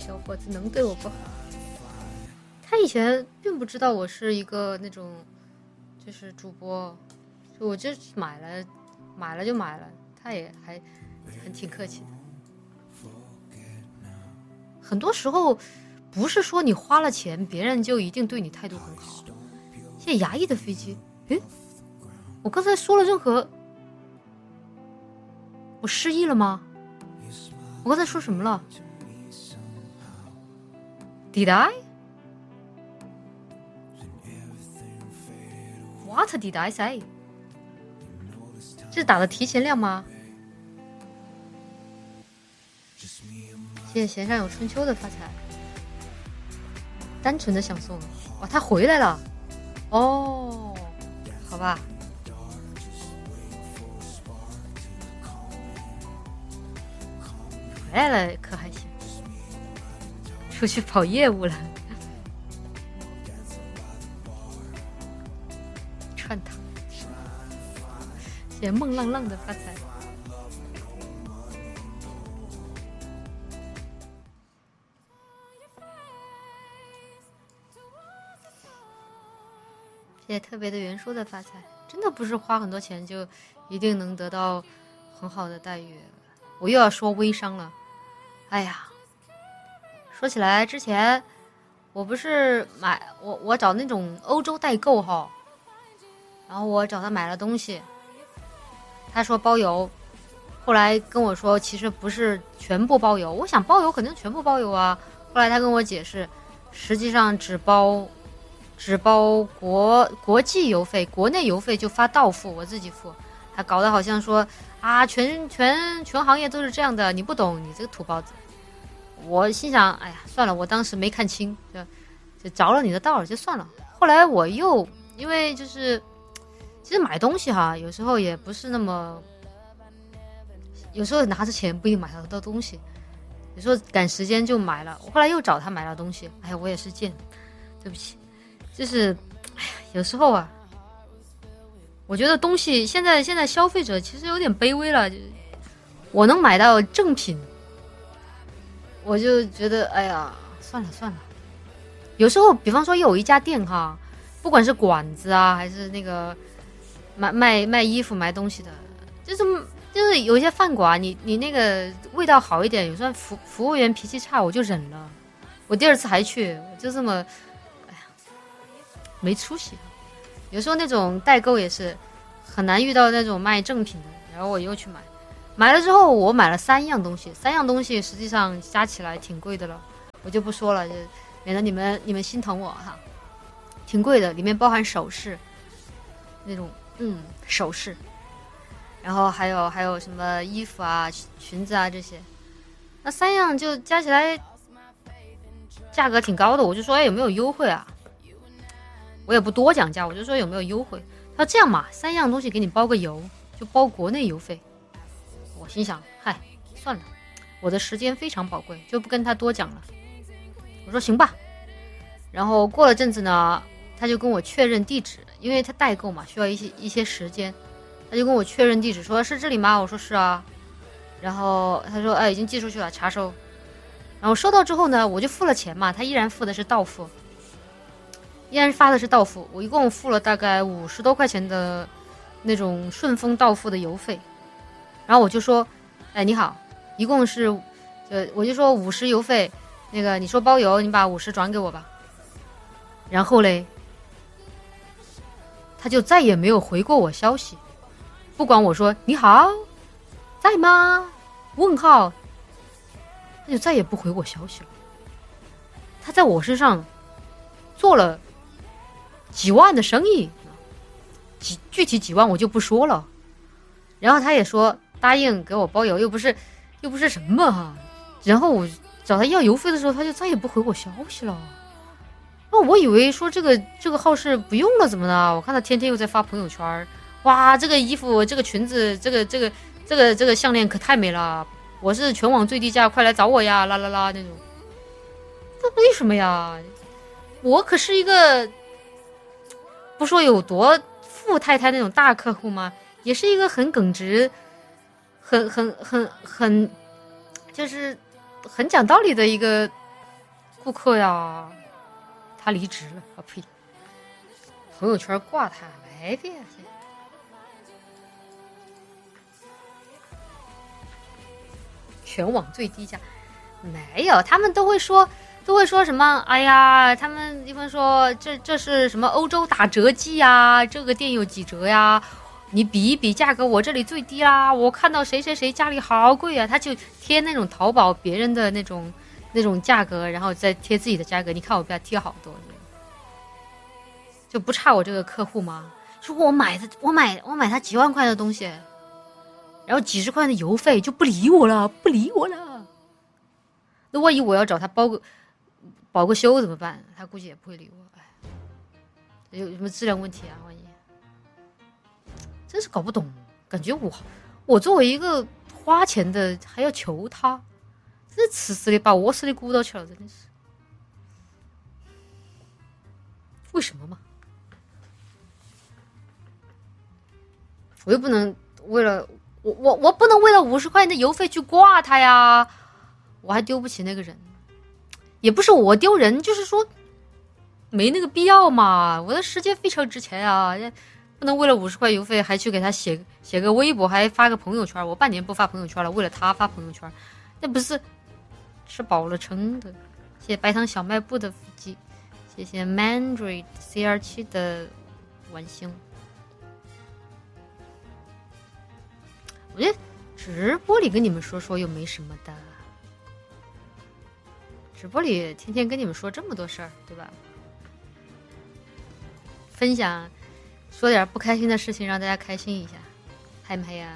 小伙子能对我不好。他以前并不知道我是一个那种就是主播，就我就买了就买了，他也还挺客气的。很多时候不是说你花了钱别人就一定对你态度很好。现在牙医的飞机，我刚才说了任何，我失忆了吗？我刚才说什么了？ Did I? What did I say? 这是打的提前量吗？谢谢弦上有春秋的发财，单纯的想送。哇，他回来了哦，好吧。回来了可还行，出去跑业务了。串堂，谢谢梦浪浪的发财。谢谢特别的袁说的发财，真的不是花很多钱就一定能得到很好的待遇。我又要说微商了，哎呀，说起来之前我不是我找那种欧洲代购哈，然后我找他买了东西，他说包邮，后来跟我说其实不是全部包邮，我想包邮肯定全部包邮啊，后来他跟我解释，实际上只包国际邮费，国内邮费就发到付，我自己付。他搞得好像说啊，全行业都是这样的，你不懂，你这个土包子。我心想，哎呀，算了，我当时没看清，就着了你的道了，就算了。后来我又因为就是其实买东西哈，有时候也不是那么，有时候拿着钱不一定买得到东西，有时候赶时间就买了。我后来又找他买了东西，哎呀，我也是贱，对不起。就是哎呀，有时候啊，我觉得东西现在消费者其实有点卑微了，我能买到正品，我就觉得哎呀，算了。有时候比方说有一家店哈，不管是馆子啊还是那个卖衣服卖东西的，就是有一些饭馆，你那个味道好一点，有时候服务员脾气差，我就忍了。我第二次还去，我就这么没出息。有时候那种代购也是很难遇到那种卖正品的，然后我又去买了之后，我买了3样东西实际上加起来挺贵的了，我就不说了，就免得你们心疼我哈。挺贵的，里面包含首饰，那种首饰，然后还有什么衣服啊、裙子啊这些，那3样就加起来价格挺高的，我就说有没有优惠啊？我也不多讲价，我就说有没有优惠。他说这样嘛，3样东西给你包个邮，就包国内邮费。我心想，嗨，算了，我的时间非常宝贵，就不跟他多讲了。我说行吧。然后过了阵子呢，他就跟我确认地址，因为他代购嘛，需要一些时间，他就跟我确认地址，说是这里吗？我说是啊。然后他说，已经寄出去了，查收。然后收到之后呢，我就付了钱嘛，他依然付的是到付。依然发的是到付，我一共付了大概50多块钱的那种顺丰到付的邮费，然后我就说，你好，一共是，我就说50邮费，那个你说包邮，你把50转给我吧。然后嘞，他就再也没有回过我消息，不管我说你好，在吗？问号，他就再也不回我消息了。他在我身上做了几万的生意，具体几万我就不说了。然后他也说答应给我包邮，又不是什么哈。然后我找他要邮费的时候，他就再也不回我消息了。那我以为说这个号是不用了，怎么的？我看他天天又在发朋友圈，哇，这个衣服、这个裙子、这个项链可太美了，我是全网最低价，快来找我呀，啦啦啦那种。这为什么呀？我可是一个不说有多富太太那种大客户吗？也是一个很耿直、很就是很讲道理的一个顾客呀，他离职了啊呸！朋友圈挂他没别全网最低价，没有，他们都会说什么？哎呀，他们一般说这是什么欧洲打折季呀？这个店有几折呀？你比一比价格，我这里最低啦！我看到谁谁谁家里好贵啊，他就贴那种淘宝别人的那种价格，然后再贴自己的价格。你看我比他贴好多，就不差我这个客户吗？说我买他几万块的东西，然后几十块的邮费就不理我了。那万一我要找他保个修怎么办？他估计也不会理我。哎，有什么质量问题啊？万一。真是搞不懂，感觉我作为一个花钱的还要求他，真是此时的把我死的鼓捣去了，真的是。为什么嘛？我又不能为了我不能为了50块钱的邮费去挂他呀，我还丢不起那个人，也不是我丢人，就是说没那个必要嘛，我的时间非常值钱啊。不能为了50块邮费还去给他写个微博，还发个朋友圈。我半年不发朋友圈了，为了他发朋友圈，那不是吃饱了撑的。谢谢白糖小卖部的腹肌，谢谢 Mandroid CR7 的晚星。我觉得直播里跟你们说又没什么的，直播里天天跟你们说这么多事儿，对吧？分享。说点不开心的事情让大家开心一下，嗨不嗨呀？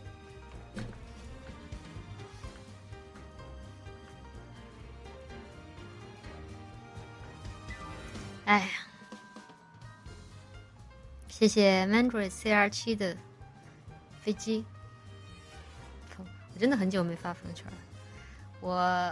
哎呀，谢谢 Mandroid CR7 的飞机。我真的很久没发朋友圈了。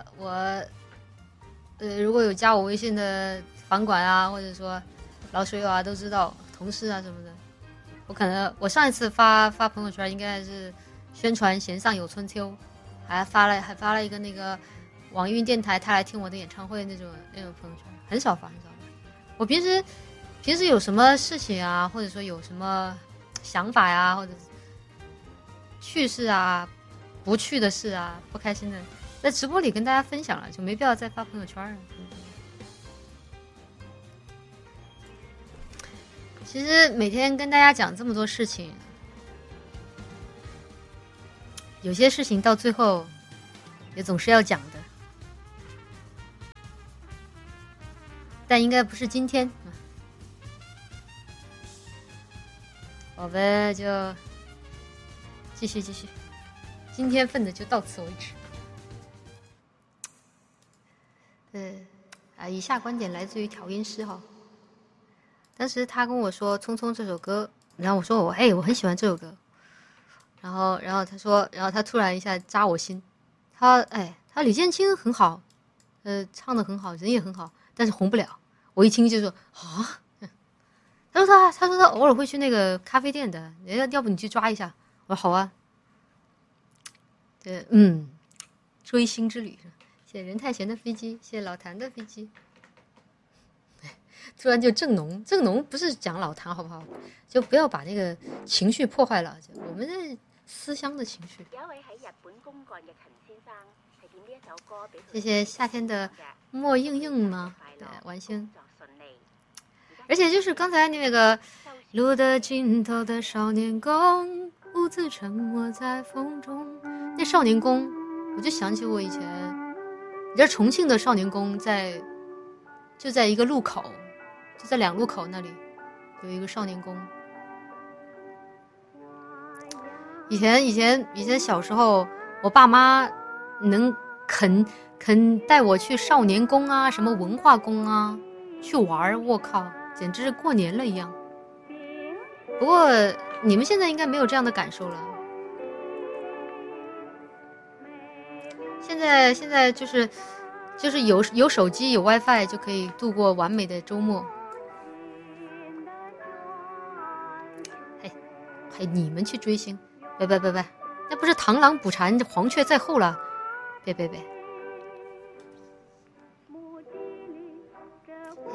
如果有加我微信的房管啊，或者说老水友啊，都知道。同事啊什么的，我上一次发朋友圈应该是宣传弦上有春秋，还发了一个那个网易云电台他来听我的演唱会那种朋友圈，很少发。我平时有什么事情啊，或者说有什么想法呀，或者趣事啊，不去的事啊，不开心的，在直播里跟大家分享了，就没必要再发朋友圈了。其实每天跟大家讲这么多事情，有些事情到最后也总是要讲的，但应该不是今天。我们就继续，今天份的就到此为止。以下观点来自于调音师哈。当时他跟我说《匆匆》这首歌，然后我说我很喜欢这首歌，然后他说，然后他突然一下扎我心，他李建清很好，唱得很好，人也很好，但是红不了。我一听就说啊，他说他偶尔会去那个咖啡店的，要不你去抓一下。我说好啊。追星之旅，谢谢任太贤的飞机，谢谢老谭的飞机。突然就正浓不是讲老谭好不好？就不要把那个情绪破坏了，我们的思乡的情绪。有一位喺日本公幹嘅陳先生係點呢一首歌俾佢。謝謝夏天的莫應應嗎？對，晚星。而且就是剛才那個路的盡頭的少年宮，兀自沉默在風中。那少年宮，我就想起我以前，你知道重慶的少年宮就在一個路口。就在2路口那里有一个少年宫。以前小时候，我爸妈能肯带我去少年宫啊，什么文化宫啊去玩，我靠，简直是过年了一样。不过你们现在应该没有这样的感受了。现在就是有手机有 WiFi 就可以度过完美的周末。嘿，你们去追星，别，那不是螳螂捕蝉，黄雀在后了，别。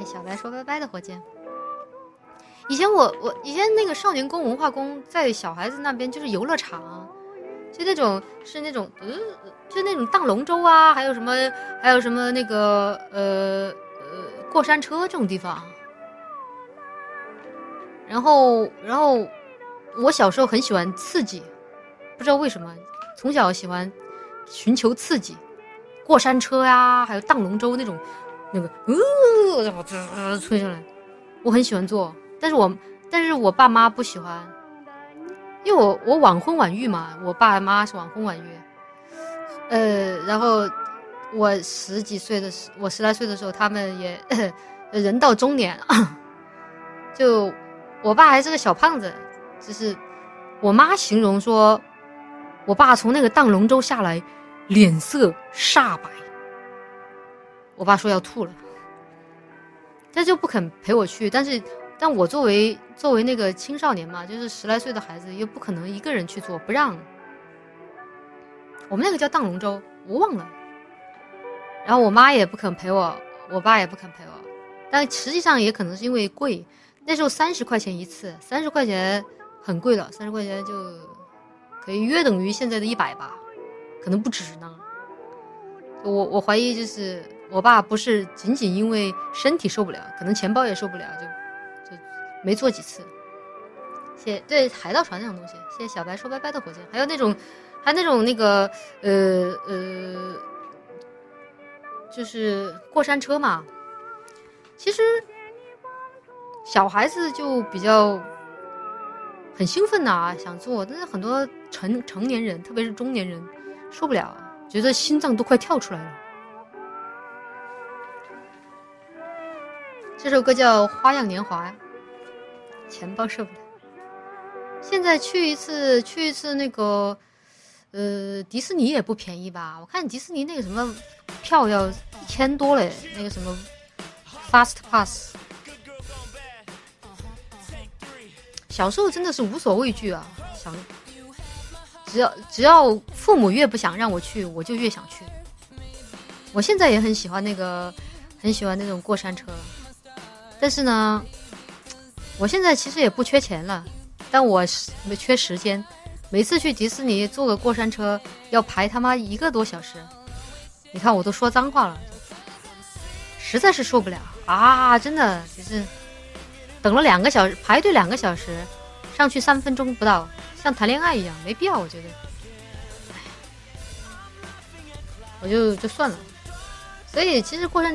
谢小白说拜拜的火箭。以前我以前那个少年宫文化宫在小孩子那边就是游乐场，就那种是那种就那种荡龙舟啊，还有什么那个过山车这种地方。然后我小时候很喜欢刺激，不知道为什么从小喜欢寻求刺激，过山车呀，还有荡龙舟那种那个然后吹上来，我很喜欢做。但是我爸妈不喜欢，因为我晚婚晚育嘛，我爸妈是晚婚晚育。然后我10来岁的时候，他们也人到中年，就我爸还是个小胖子，就是我妈形容说，我爸从那个荡龙舟下来，脸色煞白，我爸说要吐了，但就不肯陪我去。但我作为那个青少年嘛，就是10来岁的孩子，又不可能一个人去做，不让。我们那个叫荡龙舟，我忘了。然后我妈也不肯陪我，我爸也不肯陪我，但实际上也可能是因为贵。那时候30块钱一次，30块钱很贵了，30块钱就可以约等于现在的100吧，可能不止呢。我怀疑就是我爸不是仅仅因为身体受不了，可能钱包也受不了，就没做几次。对海盗船这种东西，谢谢小白说拜拜的火箭，还有那种那个就是过山车嘛。其实小孩子就比较很兴奋呐，想做，但是很多成年人，特别是中年人受不了，觉得心脏都快跳出来了。这首歌叫《花样年华》，钱包受不了。现在去一次那个迪士尼也不便宜吧？我看迪士尼那个什么票要1000多嘞，那个什么 Fast Pass。小时候真的是无所畏惧啊，只要父母越不想让我去，我就越想去。我现在也很喜欢那种过山车，但是呢，我现在其实也不缺钱了，但我缺时间。每次去迪士尼坐个过山车要排他妈1个多小时，你看我都说脏话了，实在是受不了啊！真的就是等了2个小时，排队2个小时，上去3分钟不到，像谈恋爱一样，没必要，我觉得。我就算了。所以其实过山